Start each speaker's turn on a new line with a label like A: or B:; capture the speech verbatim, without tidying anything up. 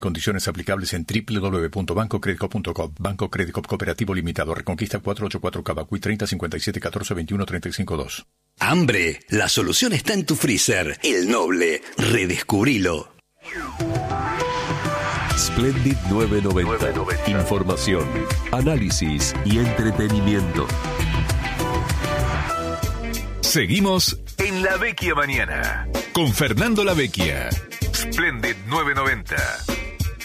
A: Condiciones aplicables en doble u doble u doble u punto banco crédico punto com. Banco Crédico Cooperativo Limitado. Reconquista cuatrocientos ochenta y cuatro Cavacuy treinta cincuenta y siete catorce veintiuno treinta y cinco dos.
B: ¿Hambre? La solución está en tu freezer. El Noble. Redescubrilo.
C: Splendid novecientos noventa. Información, análisis y entretenimiento.
D: Seguimos en La Vecchia Mañana con Fernando La Vecchia. Splendid novecientos noventa.